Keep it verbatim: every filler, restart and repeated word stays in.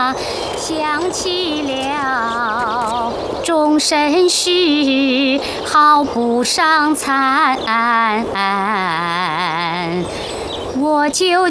想起了终身事，好不伤残，我就